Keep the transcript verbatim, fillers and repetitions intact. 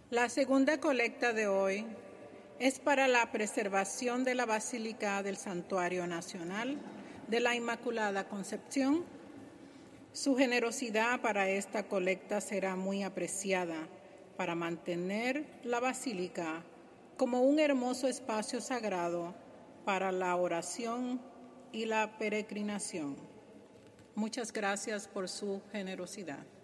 La segunda colecta de hoy es para la preservación de la Basílica del Santuario Nacional de la Inmaculada Concepción. Su generosidad para esta colecta será muy apreciada para mantener la basílica como un hermoso espacio sagrado para la oración y la peregrinación. Muchas gracias por su generosidad.